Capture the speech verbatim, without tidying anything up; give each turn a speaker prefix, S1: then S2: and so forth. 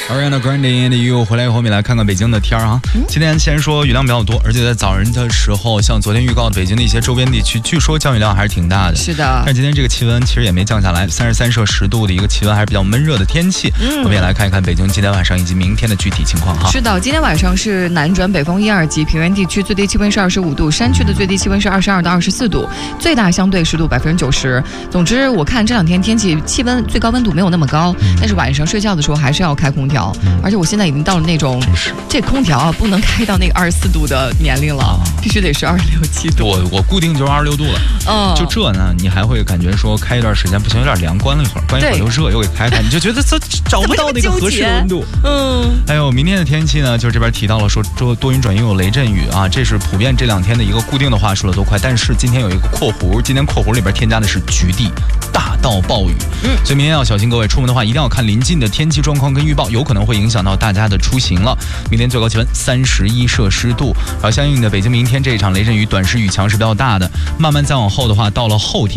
S1: Ariana Grande and You 回来以后，我们来看看北京的天儿啊。嗯、今天先说雨量比较多，而且在早晨的时候，像昨天预告的北京的一些周边地区，据说降雨量还是挺大的。
S2: 是的。
S1: 但今天这个气温其实也没降下来，三十三摄氏度的一个气温，还是比较闷热的天气。嗯，我们也来看一看北京今天晚上以及明天的具体情况哈。
S2: 是的，今天晚上是南转北风一二级，平原地区最低气温是二十五度，山区的最低气温是二十二到二十四度，最大相对湿度百分之九十。总之，我看这两天天气气温最高温度没有那么高，嗯、但是晚上睡觉的时候还是要开空调。嗯、而且我现在已经到了那种这空调啊不能开到那个二十四度的年龄了，啊、必须得是二十六七度。
S1: 我我固定就是二十六度了。嗯，就这呢，你还会感觉说开一段时间不行，有点凉，关了一会儿，关一会儿又热，又给开开，你就觉得这找不到那个合适的温度。嗯，还有明天的天气呢，就是这边提到了说多多云转阴有雷阵雨啊，这是普遍这两天的一个固定的话说了多快。但是今天有一个括弧，今天括弧里边添加的是局地大到暴雨。嗯，所以明天要小心，各位出门的话一定要看临近的天气状况跟预报，有可能会影响到大家的出行了。明天最高气温三十一摄氏度，然后相应的北京明天这一场雷阵雨短时雨强是比较大的，慢慢再往后的话，到了后天。